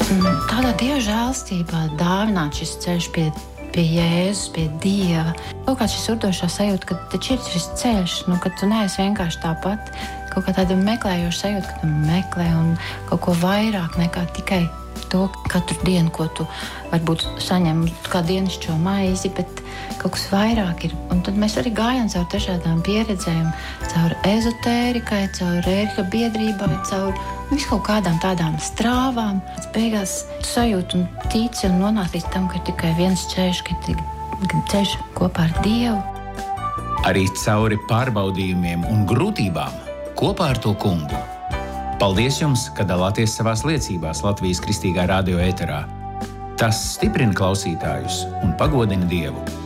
Tādā Dieva žēlstībā dāvināt šis ceļš pie Jēzus, pie Dieva. Kaut kā šis urdošā sajūta, ka taču ir šis ceļš, ka tu neesi vienkārši tāpat. Kaut kā tāda meklējoša sajūta, ka tu meklē un kaut ko vairāk nekā tikai to katru dienu, ko tu varbūt saņem kā dienišķo maizi, bet kaut kas vairāk ir. Un tad mēs arī gājām caur dažādām pieredzēm, caur ezotērikai, caur ērika biedrībai, caur visu kaut kādām tādām strāvām. Beigās tu sajūti un tici un nonāk līdz tam, ka ir tikai viens ceļš, ka ir ceļš kopā ar Dievu. Arī cauri pārbaudījumiem un grūtībām kopā ar to kungu. Paldies jums, ka dalāties savās liecībās Latvijas Kristīgā radio ēterā. Tas stiprina klausītājus un pagodina Dievu.